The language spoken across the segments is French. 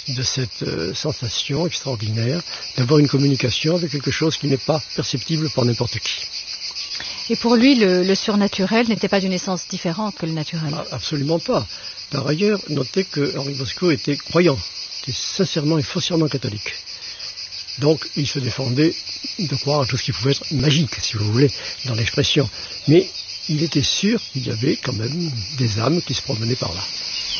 de cette sensation extraordinaire d'avoir une communication avec quelque chose qui n'est pas perceptible par n'importe qui. Et pour lui, le surnaturel n'était pas d'une essence différente que le naturel. Absolument pas. Par ailleurs, notez que Henri Bosco était croyant, était sincèrement et foncièrement catholique. Donc, il se défendait de croire à tout ce qui pouvait être magique, si vous voulez, dans l'expression. Mais il était sûr qu'il y avait quand même des âmes qui se promenaient par là.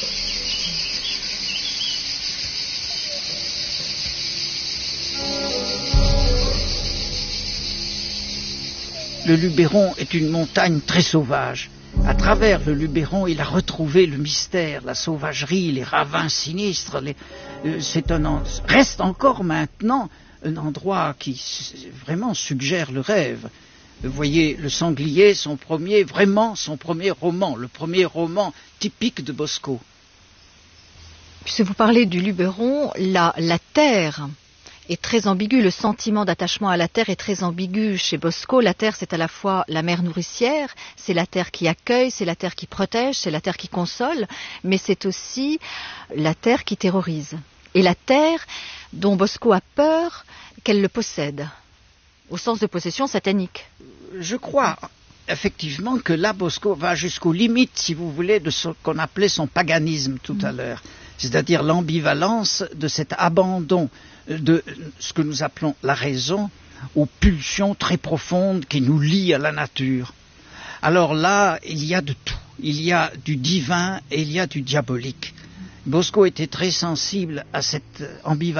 Le Luberon est une montagne très sauvage. À travers le Luberon, il a retrouvé le mystère, la sauvagerie, les ravins sinistres. Reste encore maintenant un endroit qui vraiment suggère le rêve. Vous voyez, le Sanglier, son premier roman, le premier roman typique de Bosco. Puisque vous parlez du Luberon, la terre est très ambiguë, le sentiment d'attachement à la terre est très ambigu chez Bosco. La terre, c'est à la fois la mère nourricière, c'est la terre qui accueille, c'est la terre qui protège, c'est la terre qui console, mais c'est aussi la terre qui terrorise. Et la terre dont Bosco a peur qu'elle le possède, au sens de possession satanique. Je crois effectivement que là, Bosco va jusqu'aux limites, si vous voulez, de ce qu'on appelait son paganisme tout à l'heure, c'est-à-dire l'ambivalence de cet abandon de ce que nous appelons la raison aux pulsions très profondes qui nous lient à la nature. Alors là, il y a de tout. Il y a du divin et il y a du diabolique. Bosco était très sensible à cette ambivalence